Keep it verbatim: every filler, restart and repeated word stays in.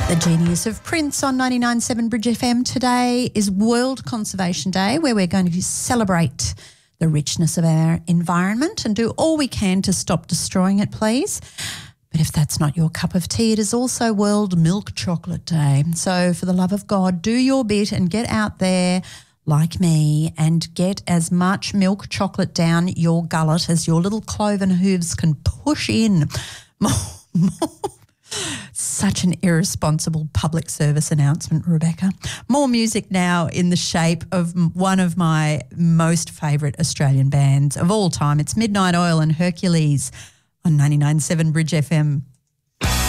The genius of Prince on ninety-nine point seven Bridge F M. Today is World Conservation Day, where we're going to celebrate the richness of our environment and do all we can to stop destroying it, please. But if that's not your cup of tea, it is also World Milk Chocolate Day. So for the love of God, do your bit and get out there like me and get as much milk chocolate down your gullet as your little cloven hooves can push in. More, more. Such an irresponsible public service announcement, Rebecca. More music now in the shape of one of my most favourite Australian bands of all time. It's Midnight Oil and Hercules on ninety-nine point seven Bridge F M.